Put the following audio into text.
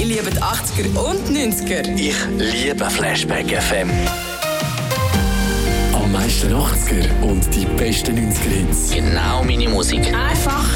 Ich liebe die 80er und 90er. Ich liebe Flashback FM. Am meisten 80er und die besten 90er Hits. Genau meine Musik. Einfach